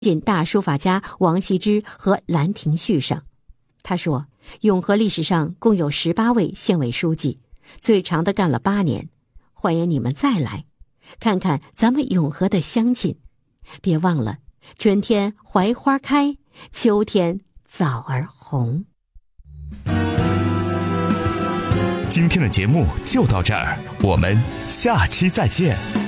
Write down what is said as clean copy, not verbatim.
进大书法家王羲之和兰亭序上。他说，永和历史上共有18位县委书记，最长的干了8年，欢迎你们再来，看看咱们永和的乡亲。别忘了，春天槐花开，秋天枣儿红。 今天的节目就到这儿，我们下期再见。